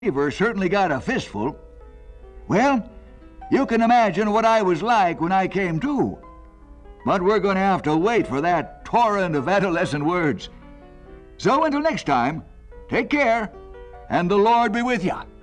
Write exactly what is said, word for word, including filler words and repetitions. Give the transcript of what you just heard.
Beaver certainly got a fistful. Well, you can imagine what I was like when I came to. But we're going to have to wait for that torrent of adolescent words. So until next time, take care, and the Lord be with you.